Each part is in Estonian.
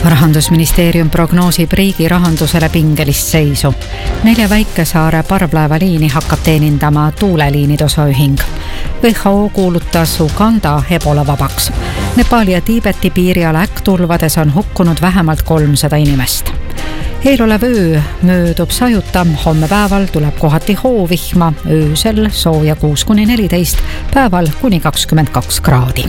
Rahandusministeerium prognoosib riigi rahandusele pingelist seisu. 4 väikesaare parvlaevaliini hakkab teenindama tuuleliinide osaühing. WHO kuulutas Uganda ebola vabaks. Nepali ja Tiibeti piiriala äkktulvades on hukkunud vähemalt 300 inimest. Eelolev öö möödub sajuta, homme päeval tuleb kohati hoovihma, öösel sooja 6–14, päeval kuni 22 kraadi.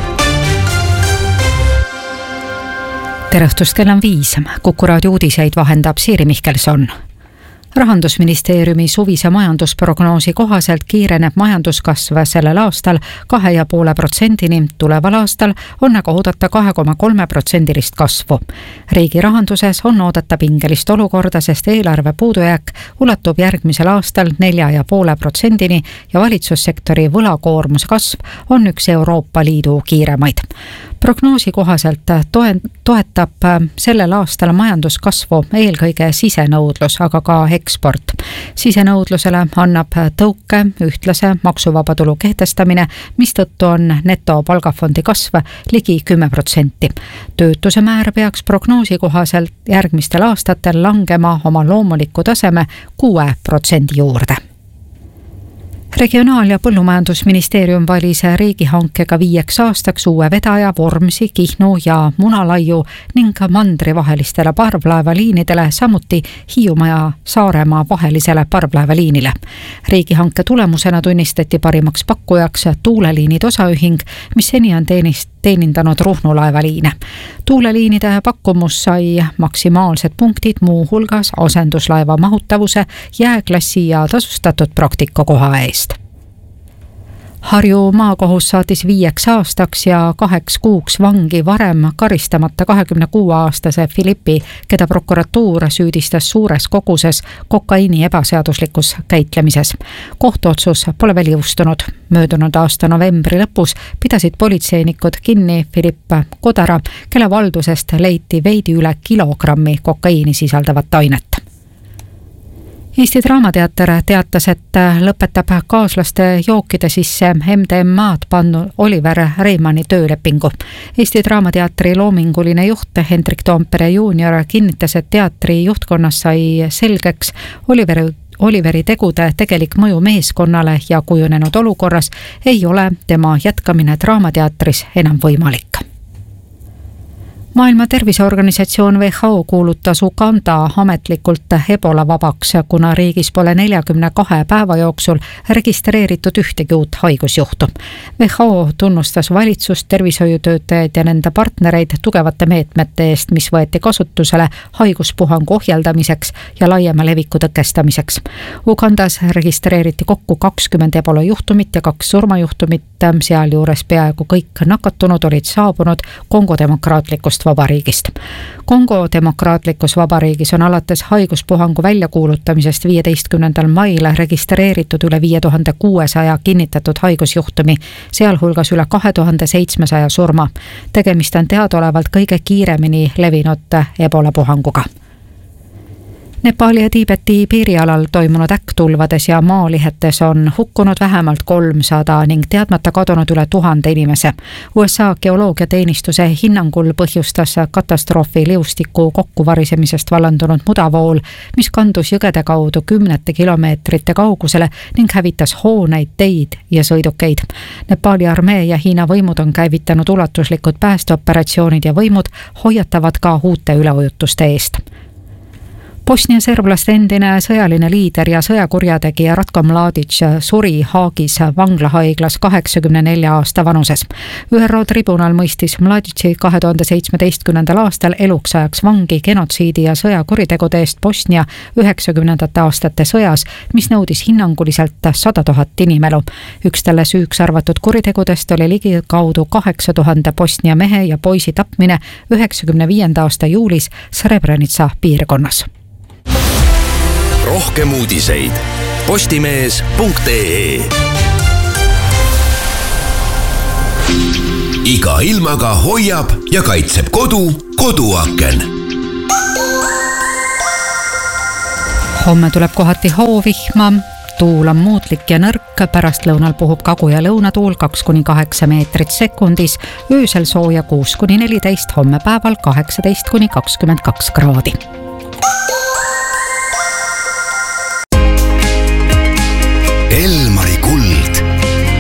Tere õhtust, kell on 5. Kuku raadio uudiseid vahendab Siiri Mihkelson. Rahandusministeeriumi suvise majandusprognoosi kohaselt kiireneb majanduskasv sellel aastal 2,5%-ni, tuleval aastal on aga oodata 2,3% kasvu. Riigi rahanduses on oodata pingelist olukorda, sest eelarve puudujääk ulatub järgmisel aastal 4,5%-ni ja valitsussektori võlakoormuse kasv on üks Euroopa Liidu kiiremaid. Prognoosi kohaselt toetab sellel aastal majanduskasvu eelkõige sisenõudlus, aga ka eksport. Sisenõudlusele annab tõuke ühtlase maksuvaba tulu kehtestamine, mistõttu on netopalgafondi kasv ligi 10%. Töötuse määr peaks prognoosi kohaselt järgmistel aastatel langema oma loomuliku taseme 6% juurde. Regionaal- ja Põllumajandusministeerium valis riigihankega 5 aastaks uue vedaja Vormsi, Kihnu ja Munalaiu ning mandri vahelistele parvlaevaliinidele, samuti Hiiumaa ja Saaremaa vahelisele parvlaevaliinile. Riigihanke tulemusena tunnistati parimaks pakkujaks tuuleliinide osaühing, mis seni on teenindanud Ruhnu laevaliine. Tuuleliinide pakkumus sai maksimaalsed punktid, muu hulgas asenduslaeva mahutavuse, jääklassi ja tasustatud praktikakoha eest. Harju maakohus saatis 5 aastaks ja 2 kuuks vangi varem karistamata 26-aastase Filippi, keda prokuratuur süüdistas suures koguses kokaiini ebaseaduslikus käitlemises. Kohtuotsus pole veel jõustunud. Möödunud aasta novembri lõpus pidasid politseinikud kinni Filipp Kodara, kelle valdusest leiti veidi üle kilogrammi kokaiini sisaldavat ainet. Eesti Draamateater teatas, et lõpetab kaaslaste jookide sisse MDMA-d pannud Oliver Reimanni töölepingu. Eesti Draamateatri loominguline juht Hendrik Toompere Junior kinnitas, et teatri juhtkonnas sai selgeks Oliveri tegude tegelik mõju meeskonnale ja kujunenud olukorras ei ole tema jätkamine Draamateatris enam võimalik. Maailma Terviseorganisatsioon WHO kuulutas Uganda ametlikult ebola vabaks, kuna riigis pole 42 päeva jooksul registreeritud ühtegi uut haigusjuhtu. WHO tunnustas valitsust, tervishoiutöötajaid ja nende partnereid tugevate meetmete eest, mis võeti kasutusele haiguspuhangu ohjeldamiseks ja laiema leviku tõkestamiseks. Ugandas registreeriti kokku 20 ebola juhtumit ja 2 surmajuhtumit, sealjuures peaaegu kõik nakatunud olid saabunud Kongo demokraatlikust vabariigist. Kongo demokraatlikus vabariigis on alates haiguspuhangu väljakuulutamisest 15. mail registreeritud üle 5600 kinnitatud haigusjuhtumi, sealhulgas üle 2700 surma. Tegemist on teadaolevalt kõige kiiremini levinud ebola puhanguga. Nepali ja Tiibeti piirialal toimunud äkktulvades ja maalihetes on hukkunud vähemalt 300 ning teadmata kadunud üle 1000 inimese. USA geoloogiateenistuse hinnangul põhjustas katastroofi liustiku kokkuvarisemisest vallandunud mudavool, mis kandus jõgede kaudu 10 kilomeetrite kaugusele ning hävitas hooneid, teid ja sõidukeid. Nepali armee ja Hiina võimud on käivitanud ulatuslikud päästeoperatsioonid ja võimud hoiatavad ka uute üleujutuste eest. Bosnia serblaste endine sõjaline liider ja sõjakurjategija Ratko Mladic suri Haagis vanglahaiglas 84 aasta vanuses. ÜRO tribunal mõistis Mladici 2017. aastal eluks ajaks vangi genotsiidi ja sõjakuritegude eest Bosnia 90. aastate sõjas, mis nõudis hinnanguliselt 100 000 inimelu. Üks talle süüks arvatud kuritegudest oli ligikaudu 8000 Bosnia mehe ja poisi tapmine 95. aasta juulis Srebrenica piirkonnas. Rohkem uudiseid postimees.ee. Iga ilmaga hoiab ja kaitseb koduaken. Homme tuleb kohati hoovihma, tuul on muutlik ja nõrk, pärastlõunal puhub kagu- ja lõunatuul 2-8 meetrit sekundis, öösel sooja 6-14, homme päeval 18-22 kraadi. Elmari kuld.